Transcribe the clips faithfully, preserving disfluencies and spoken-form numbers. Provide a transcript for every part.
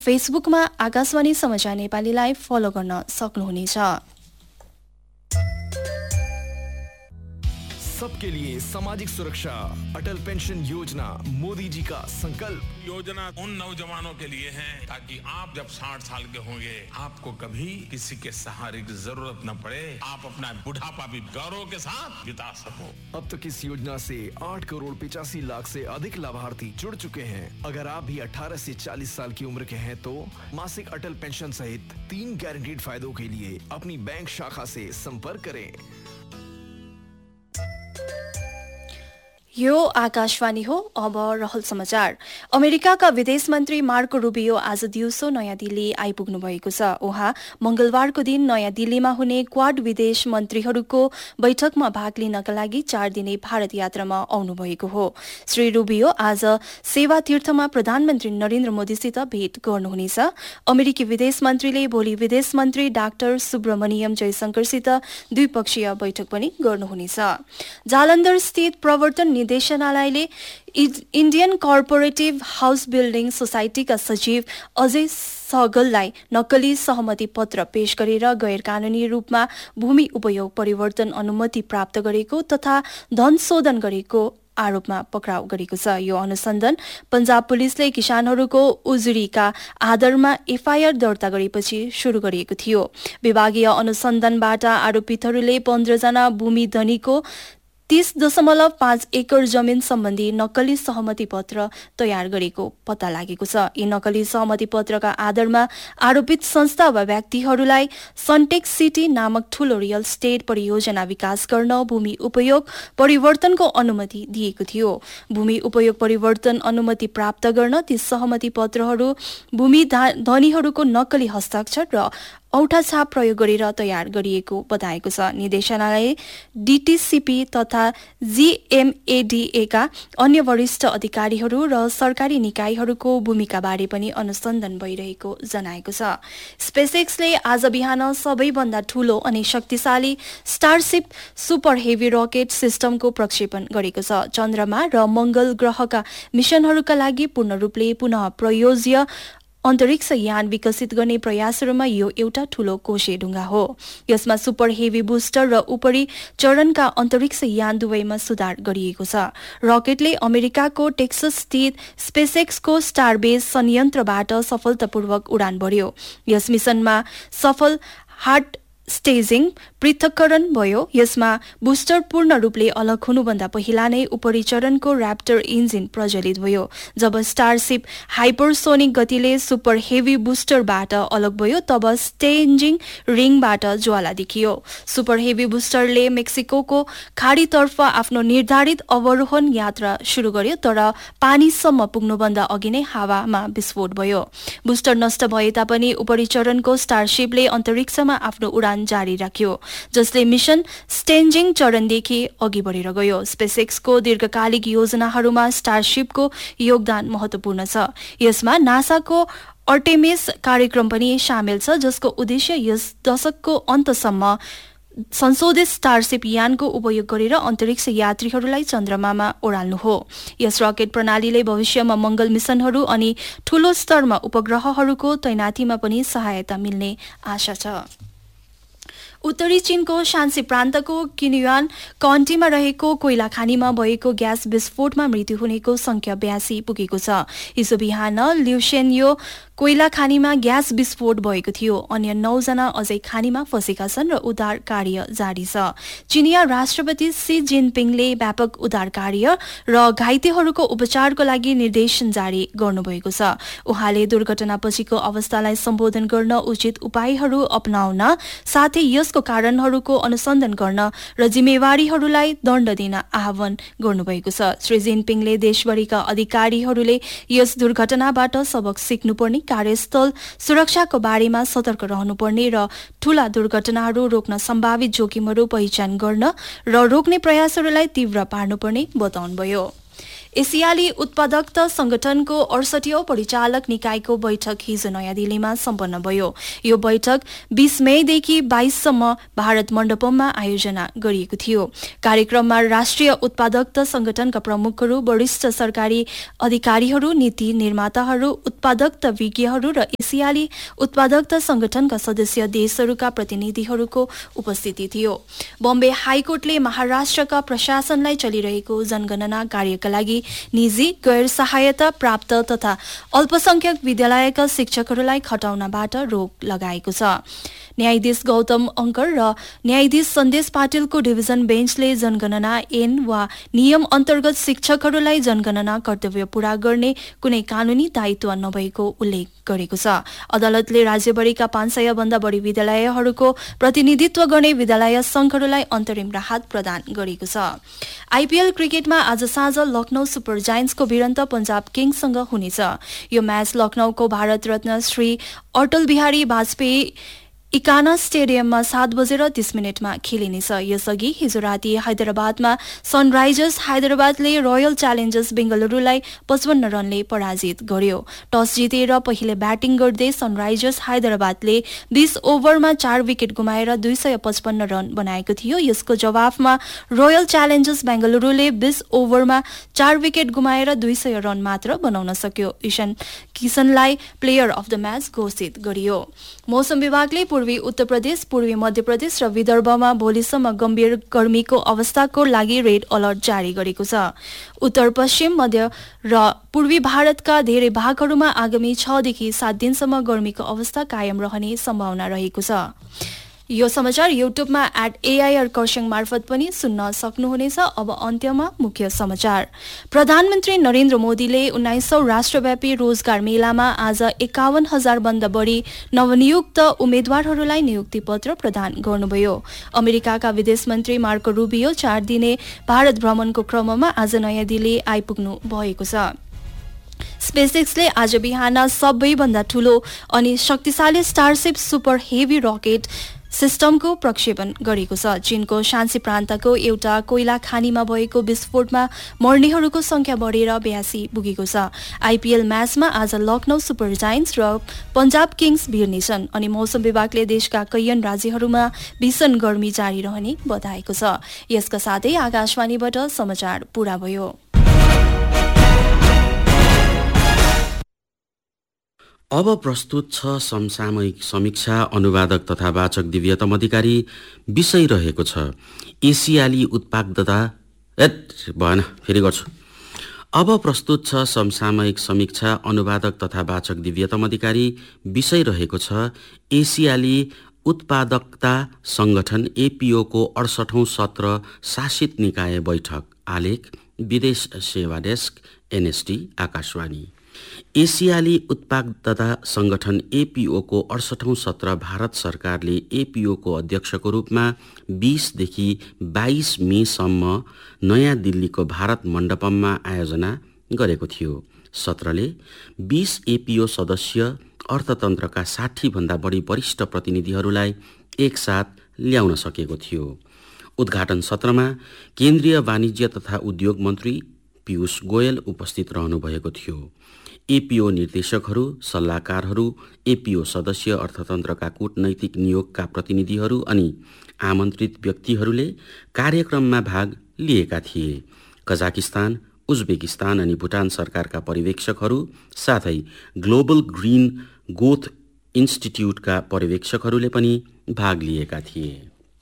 फेसबुकमा आकाशवाणी समाचार नेपालीलाई फलो गर्न सक्नुहुनेछ। सबके लिए सामाजिक सुरक्षा, अटल पेंशन योजना मोदी जी का संकल्प। योजना उन नौजवानों के लिए है ताकि आप जब साठ साल के होंगे आपको कभी किसी के सहारे की जरूरत न पड़े, आप अपना बुढ़ापा भी गौरव के साथ बिता सको। अब तक इस योजना से आठ करोड़ पिचासी लाख से अधिक लाभार्थी जुड़ चुके हैं। अगर आप भी अठारह से चालीस साल की उम्र के हैं तो मासिक अटल पेंशन सहित तीन गारंटीड फायदों के लिए अपनी बैंक शाखा से संपर्क करें। यो आकाशवाणी हो। अब रहल समाचार। अमेरिकाका विदेश मन्त्री मार्को रुबियो आज दिउँसो नयाँ दिल्ली आइपुग्नु भएको छ। उहाँ मंगलबारको दिन नयाँ दिल्लीमा हुने क्वाड विदेश मन्त्रीहरूको बैठकमा भाग लिनका लागि चार दिने भारत यात्रामा आउनु भएको हो। श्री रुबियो आज सेवा तीर्थमा प्रधानमन्त्री नरेन्द्र मोदीसित भेट गर्नुहुनेछ। अमेरिकी विदेश मन्त्रीले भोलि विदेश मन्त्री डाक्टर सुब्रमण्यम जयशंकरसित द्विपक्षीय बैठक पनि गर्नुहुनेछ। जालन्धर स्थित प्रवर्तन निर्देशनालयले इन्डियन कर्पोरेटिभ हाउस बिल्डिङ सोसाइटीका सचिव अजय सहगललाई नक्कली सहमति पत्र पेश गरेर गैर कानूनी रूपमा भूमि उपयोग परिवर्तन अनुमति प्राप्त गरेको तथा धन शोधन गरेको आरोपमा पक्राउ गरेको छ। यो अनुसन्धान पंजाब पुलिसले किसानहरूको उजुरीका आधारमा एफआईआर दर्ता गरेपछि शुरू गरिएको थियो। विभागीय अनुसन्धानबाट आरोपितहरूले पन्ध्र जना भूमि धनीको तीस दशमलव पाँच एकड़ जमिन सम्बन्धी नक्कली सहमति पत्र तयार गरेको पत्ता लागेको छ। यी नक्कली सहमति पत्रका आधारमा आरोपित संस्था वा व्यक्तिहरूलाई सनटेक सिटी नामक ठूलो रियल स्टेट परियोजना विकास गर्न भूमि उपयोग परिवर्तनको अनुमति दिएको थियो। भूमि उपयोग परिवर्तन अनुमति प्राप्त गर्न ती सहमति पत्रहरू भूमि धनीहरूको नक्कली हस्ताक्षर र औठा छाप प्रयोग गरेर तयार गरिएको बताएको छ। निर्देशनालय डीटीसीपी तथा जीएमएडीएका अन्य वरिष्ठ अधिकारीहरू र सरकारी निकायहरूको भूमिका बारे पनि अनुसन्धान भइरहेको जनाएको छ। स्पेसएक्सले आज बिहान सबैभन्दा ठूलो अनि शक्तिशाली स्टारशिप सुपर हेभी रकेट सिस्टमको प्रक्षेपण गरेको छ। चन्द्रमा र मंगल ग्रहका मिशनहरूका लागि पूर्ण रूपले पुनः प्रयोज्य अन्तरिक्ष यान विकसित गर्ने प्रयासहरूमा यो एउटा ठूलो कोशे ढुङ्गा हो। यसमा सुपर हेभी बुस्टर र उपरी चरणका अन्तरिक्ष यान दुवैमा सुधार गरिएको छ। रकेटले अमेरिकाको टेक्सस स्थित स्पेसएक्सको स्टारबेज संयन्त्रबाट सफलतापूर्वक उडान भर्यो। यस मिशनमा सफल हार्ड स्टेजिङ पृथक्करण भयो। यसमा बुस्टर पूर्ण रूपले अलग हुनुभन्दा पहिला नै उपरी चरणको ऱ्याप्टर इन्जिन प्रज्वलित भयो। जब स्टारशिप हाइपरसोनिक गतिले सुपर हेभी बुस्टरबाट अलग भयो तब स्टेजिङ रिङबाट ज्वाला देखियो। सुपर हेभी बुस्टरले मेक्सिकोको खाडीतर्फ आफ्नो निर्धारित अवरोहण यात्रा शुरू गर्यो तर पानीसम्म पुग्नुभन्दा अघि नै हावामा विस्फोट भयो। बुस्टर नष्ट भए तापनि उपरी चरणको स्टारशिपले अन्तरिक्षमा आफ्नो उडान जारी राख्यो जसले मिशन स्टेजिङ चरणदेखि अघि बढेर गयो। स्पेसएक्सको दीर्घकालिक योजनाहरूमा स्टारशिपको योगदान महत्वपूर्ण छ। यसमा नासाको अर्टेमिस कार्यक्रम पनि सामेल छ जसको उद्देश्य यस दशकको अन्तसम्म संशोधित स्टारशिप यानको उपयोग गरेर अन्तरिक्ष यात्रीहरूलाई चन्द्रमामा उडाल्नु हो। यस रकेट प्रणालीले भविष्यमा मंगल मिशनहरू अनि ठूलो स्तरमा उपग्रहहरूको तैनाथीमा पनि सहायता मिल्ने आशा छ। उत्तरी चीनको शान्सी प्रान्तको किन्युआन काउन्टीमा रहेको कोइला खानीमा भएको ग्यास विस्फोटमा मृत्यु हुनेको संख्या बयासी पुगेको छ। हिजो बिहान ल्युसेन्यो कोइला खानीमा ग्यास विस्फोट भएको थियो। अन्य नौ जना अझै खानीमा फँसेका छन् र उद्धार कार्य जारी छ। चिनिया राष्ट्रपति सी जिनपिङले व्यापक उद्धार कार्य र घाइतेहरूको उपचारको लागि निर्देशन जारी गर्नुभएको छ। उहाँले दुर्घटनापछिको अवस्थालाई सम्बोधन गर्न उचित उपायहरू अपनाउन साथै यसको कारणहरूको अनुसन्धान गर्न र जिम्मेवारीहरूलाई दण्ड दिन आह्वान गर्नुभएको छ। श्री जिनपिङले देशभरिका अधिकारीहरूले यस दुर्घटनाबाट सबक सिक्नुपर्ने, कार्यस्थल सुरक्षाको बारेमा सतर्क रहनुपर्ने र ठूला दुर्घटनाहरू रोक्न सम्भावित जोखिमहरू पहिचान गर्न र रोक्ने प्रयासहरूलाई तीव्र पार्नुपर्ने बताउनुभयो। एसियाली उत्पादकता संगठनको अडसठीऔं परिचालक निकायको बैठक हिजो नयाँ दिल्लीमा सम्पन्न भयो। यो बैठक बीस मेदेखि बाइससम्म भारत मण्डपममा आयोजना गरिएको थियो। कार्यक्रममा राष्ट्रिय उत्पादकता संगठनका प्रमुखहरू, वरिष्ठ सरकारी अधिकारीहरू, नीति निर्माताहरू, उत्पादकता विज्ञहरू र एसियाली उत्पादकता संगठनका सदस्य देशहरूका प्रतिनिधिहरूको उपस्थिति थियो। बम्बे हाईकोर्टले महाराष्ट्रका प्रशासनलाई चलिरहेको जनगणना कार्यका लागि निजी, गैर सहायता प्राप्त तथा अल्पसंख्यक विद्यालयका शिक्षकहरूलाई खटाउनबाट रोक लगाएको छ। न्यायाधीश गौतम अंकर र न्यायाधीश सन्देश पाटिलको डिभिजन बेन्चले जनगणना ऐन वा नियम अन्तर्गत शिक्षकहरूलाई जनगणना कर्तव्य पूरा गर्ने कुनै कानूनी दायित्व नभएको उल्लेख गरेको छ। अदालतले राज्यभरिका पाँच सय भन्दा बढी विद्यालयहरूको प्रतिनिधित्व गर्ने विद्यालय संघहरूलाई अन्तरिम राहत प्रदान गरेको छ। आईपीएल क्रिकेटमा आज साँझ लखनऊ सुपर जायन्ट्सको भिडन्त पंजाब किङ्ससँग हुनेछ। यो म्याच लखनऊको भारत रत्न श्री अटल बिहारी वाजपेयी इकाना स्टेडियममा सात बजेर तीस मिनटमा खेलिनेछ। यसअघि हिजो राति हैदराबादमा सनराइजर्स हैदराबादले रोयल च्यालेन्जर्स बेंगलुरूलाई पचपन्न रनले पराजित गर्यो। टस जितेर पहिले ब्याटिङ गर्दै सनराइजर्स हैदराबादले बीस ओभरमा चार विकेट गुमाएर दुई सय पचपन्न रन बनाएको थियो। यसको जवाफमा रोयल च्यालेन्जर्स बेंगलुरूले बीस ओभरमा चार विकेट गुमाएर दुई सय रन मात्र बनाउन सक्यो। Ishan किसनलाई player of the match घोषित गरियो। मौसम विभागले पूर्वी उत्तर प्रदेश, पूर्वी मध्य प्रदेश र विदर्भमा भोलिसम्म गम्भीर गर्मीको अवस्थाको लागि रेड अलर्ट जारी गरेको छ। उत्तर पश्चिम, मध्य र पूर्वी भारतका धेरै भागहरूमा आगामी छ देखि सात दिनसम्म गर्मीको अवस्था कायम रहने सम्भावना रहेको छ। यो समाचार युट्युबमा एट एआईआर खरसाङ मार्फत पनि सुन्न सक्नुहुनेछ। अब अन्त्यमा मुख्य समाचार। प्रधानमन्त्री नरेन्द्र मोदीले उन्नाइसौं राष्ट्रव्यापी रोजगार मेलामा आज एकाउन्न हजार भन्दा बढी नवनियुक्त उम्मेद्वारहरूलाई नियुक्ति पत्र प्रदान गर्नुभयो। अमेरिकाका विदेश मन्त्री मार्को रूबियो चार दिने भारत भ्रमणको क्रममा आज नयाँ दिल्ली आइपुग्नु भएको छ। स्पेसएक्सले आज बिहान सबैभन्दा ठूलो अनि शक्तिशाली स्टारशिप सुपर हेभी रकेट सिस्टमको प्रक्षेपण गरेको छ। चीनको शान्सी प्रान्तको एउटा कोइला खानीमा भएको विस्फोटमा मर्नेहरूको संख्या बढेर बयासी पुगेको छ। आईपीएल म्याचमा आज लखनऊ सुपर जायन्ट्स र पंजाब किङ्स भिड्नेछन् अनि मौसम विभागले देशका कैयन राज्यहरूमा भीषण गर्मी जारी रहने बताएको छ। यसका साथै आकाशवाणीबाट समाचार पूरा भयो। अब प्रस्तुत छ समसामयिक समीक्षा। अनुवादक तथा वाचक दिव्यतम अधिकारी। विषय रहेको छ एसियाली उत्पादकता एट भएन फेरि गर्छु अब प्रस्तुत छ समसामयिक समीक्षा। अनुवादक तथा वाचक दिव्यतम अधिकारी। विषय रहेको छ एसियाली उत्पादकता संगठन एपीओ को अडसठौं सत्र शासित निकाय बैठक। आलेख विदेश सेवा डेस्क एनएसडी आकाशवाणी। एसियाली उत्पादकता संगठन एपीओ को अडसठौं सत्र भारत सरकारले एपीओ को अध्यक्षको रूपमा बीस देखि बाइस मेसम्म नयाँ दिल्लीको भारत मण्डपममा आयोजना गरेको थियो। सत्रले बीस एपीओ सदस्य अर्थतन्त्रका साठी भन्दा बढी वरिष्ठ प्रतिनिधिहरूलाई एकसाथ ल्याउन सकेको थियो। उद्घाटन सत्रमा केन्द्रीय वाणिज्य तथा उद्योग मन्त्री पीयूष गोयल उपस्थित रहनुभएको थियो। एपीओ निर्देशकहरू, सल्लाहकारहरू, एपीओ सदस्य, अर्थतन्त्रका कूटनैतिक नियोगका प्रतिनिधिहरू अनि आमन्त्रित व्यक्तिहरूले कार्यक्रममा भाग लिएका थिए। कजाकिस्तान, उज्बेकिस्तान अनि भुटान सरकारका पर्यवेक्षकहरू साथै ग्लोबल ग्रीन ग्रोथ इन्स्टिट्युटका पर्यवेक्षकहरूले पनि भाग लिएका थिए।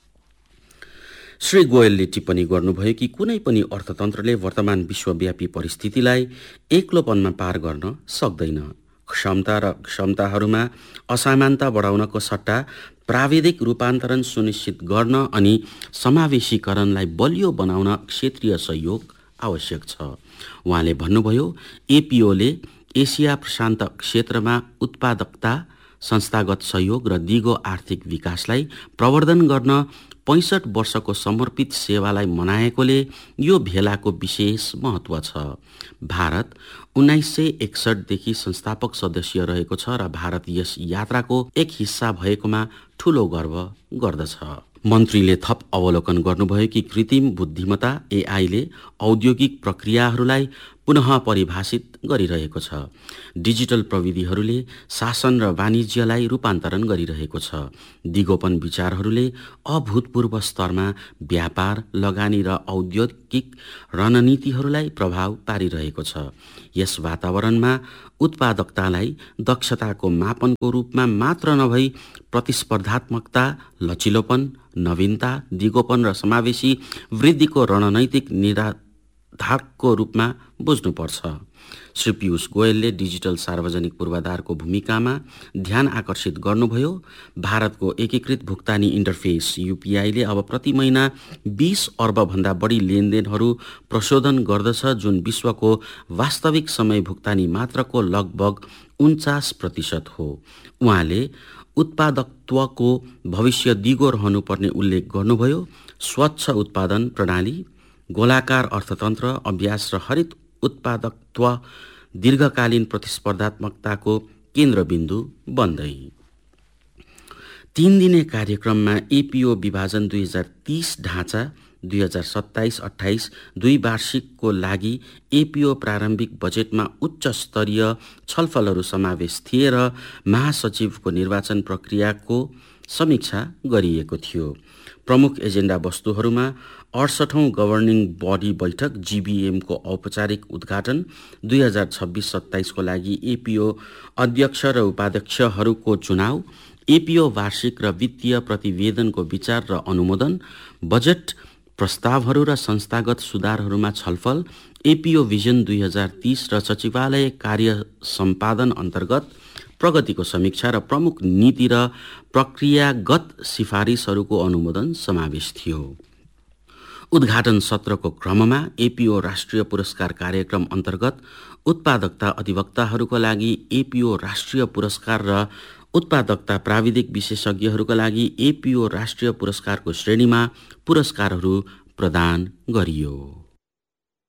श्री गोयलले टिप्पणी गर्नुभयो कि कुनै पनि अर्थतन्त्रले वर्तमान विश्वव्यापी परिस्थितिलाई एक्लोपनमा पार गर्न सक्दैन। क्षमता र क्षमताहरूमा असमानता बढाउनको सट्टा प्राविधिक रूपान्तरण सुनिश्चित गर्न अनि समावेशीकरणलाई बलियो बनाउन क्षेत्रीय सहयोग आवश्यक छ। उहाँले भन्नुभयो एपीओले एसिया प्रशान्त क्षेत्रमा उत्पादकता, संस्थागत सहयोग र दिगो आर्थिक विकासलाई प्रवर्धन गर्न पैंसठ वर्षको समर्पित सेवालाई मनाएकोले यो भेलाको विशेष महत्व छ। भारत उन्नाइस सय एकसठदेखि संस्थापक सदस्य रहेको छ र भारत यस यात्राको एक हिस्सा भएकोमा ठूलो गर्व गर्दछ। मन्त्रीले थप अवलोकन गर्नुभयो कि कृत्रिम बुद्धिमत्ता एआईले औद्योगिक प्रक्रियाहरूलाई पुनः परिभाषित गरिरहेको छ। डिजिटल प्रविधिहरूले शासन र वाणिज्यलाई रूपान्तरण गरिरहेको छ। दिगोपन विचारहरूले अभूतपूर्व स्तरमा व्यापार, लगानी र औद्योगिक रणनीतिहरूलाई प्रभाव पारिरहेको छ। यस वातावरणमा उत्पादकतालाई दक्षताको मापनको रूपमा मात्र नभई प्रतिस्पर्धात्मकता, लचिलोपन, नवीनता, दिगोपन र समावेशी वृद्धिको रणनैतिक निर्धारकको रूपमा बुझ्नुपर्छ। श्री पीयूष गोयलले डिजिटल सार्वजनिक पूर्वाधारको भूमिकामा ध्यान आकर्षित गर्नुभयो। भारतको एकीकृत भुक्तानी इन्टरफेस यूपीआईले अब प्रति महिना बीस अर्बभन्दा बढी लेनदेनहरू प्रशोधन गर्दछ, जुन विश्वको वास्तविक समय भुक्तानी मात्रको लगभग उन्चास प्रतिशत हो। उहाँले उत्पादकत्वको भविष्य दिगो रहनुपर्ने उल्लेख गर्नुभयो। स्वच्छ उत्पादन प्रणाली, गोलाकार अर्थतन्त्र, अभ्यास र हरित उत्पादकत्व दीर्घकालीन प्रतिस्पर्धात्मकताको केन्द्रबिन्दु बन्दै। तीन दिने कार्यक्रममा एपीओ विभाजन दुई हजार तीस ढाँचा दुई हजार सत्ताइस अठाइस द्विवार्षिकको लागि एपीओ प्रारम्भिक बजेटमा उच्च स्तरीय छलफलहरू समावेश थिए र महासचिवको निर्वाचन प्रक्रियाको समीक्षा गरिएको थियो। प्रमुख एजेन्डा वस्तुहरूमा अडसठौं गभर्निङ बडी बैठक जीबीएमको औपचारिक उद्घाटन, दुई हजार छब्बिस सत्ताइसको लागि एपीओ अध्यक्ष र उपाध्यक्षहरूको चुनाव, एपीओ वार्षिक र वित्तीय प्रतिवेदनको विचार र अनुमोदन, बजेट प्रस्तावहरू र संस्थागत सुधारहरूमा छलफल, एपीओ भिजन दुई हजार तीस र सचिवालय कार्य सम्पादन अन्तर्गत प्रगतिको समीक्षा र प्रमुख नीति र प्रक्रियागत सिफारिसहरूको अनुमोदन समावेश थियो। उद्घाटन सत्रको क्रममा एपीओ राष्ट्रिय पुरस्कार कार्यक्रम अन्तर्गत उत्पादकता अधिवक्ताहरूका लागि एपीओ राष्ट्रिय पुरस्कार र उत्पादकता प्राविधिक विशेषज्ञहरूका लागि एपीओ राष्ट्रिय पुरस्कारको श्रेणीमा पुरस्कारहरू प्रदान गरियो।